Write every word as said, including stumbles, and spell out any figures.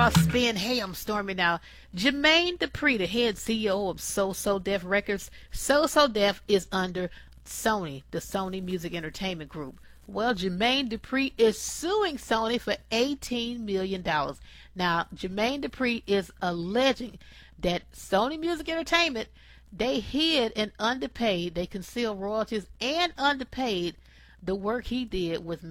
about spin ham, Stormy. Now, Jermaine Dupri, the head C E O of So So Def Records, So So Def is under Sony, the Sony Music Entertainment Group. Well, Jermaine Dupri is suing Sony for eighteen million dollars. Now, Jermaine Dupri is alleging that Sony Music Entertainment, they hid and underpaid, they concealed royalties and underpaid the work he did with